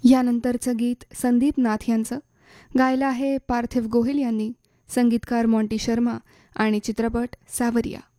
यानंतरचं गीत संदीप नाथ यांचं गायलं आहे पार्थिव गोहिल यांनी. संगीतकार मॉन्टी शर्मा आणि चित्रपट सावरिया.